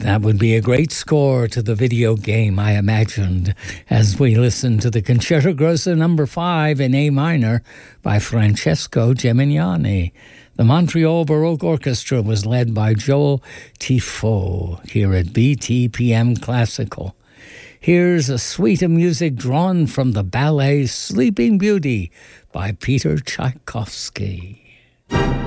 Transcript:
That would be a great score to the video game, I imagined, as we listen to the Concerto Grosso No. 5 in A minor by Francesco Gimignani. The Montreal Baroque Orchestra was led by Joel Tifo here at BTPM Classical. Here's a suite of music drawn from the ballet Sleeping Beauty by Peter Tchaikovsky.